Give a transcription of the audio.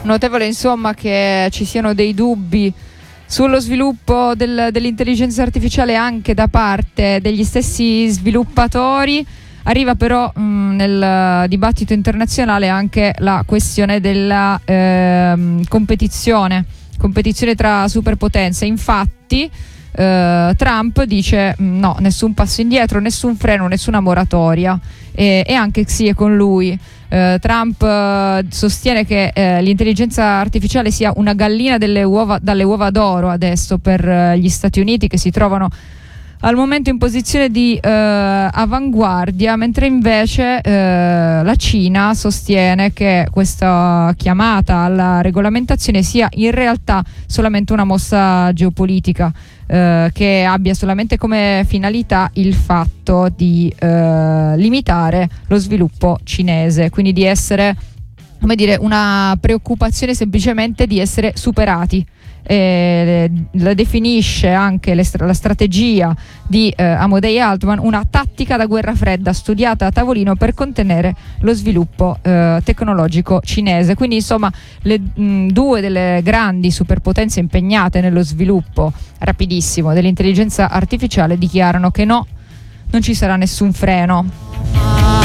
Notevole insomma che ci siano dei dubbi sullo sviluppo dell'intelligenza artificiale anche da parte degli stessi sviluppatori. Arriva però nel dibattito internazionale anche la questione della competizione tra superpotenze. Infatti Trump dice no, nessun passo indietro, nessun freno, nessuna moratoria, e anche Xi è con lui. Trump sostiene che l'intelligenza artificiale sia una gallina dalle uova d'oro adesso per gli Stati Uniti, che si trovano al momento in posizione di avanguardia, mentre invece la Cina sostiene che questa chiamata alla regolamentazione sia in realtà solamente una mossa geopolitica, che abbia solamente come finalità il fatto di limitare lo sviluppo cinese, quindi di essere, come dire, una preoccupazione semplicemente di essere superati. La definisce anche la strategia di Amodei Altman una tattica da guerra fredda studiata a tavolino per contenere lo sviluppo tecnologico cinese. Quindi insomma due delle grandi superpotenze impegnate nello sviluppo rapidissimo dell'intelligenza artificiale dichiarano che no, non ci sarà nessun freno.